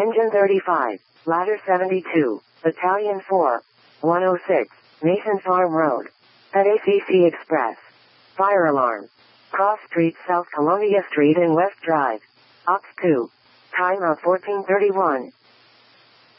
Engine 35, ladder 72, battalion 4, 106, Mason Farm Road. At ACC Express. Fire alarm. Cross Street, South Columbia Street and West Drive. Ops 2. Time of 14:31.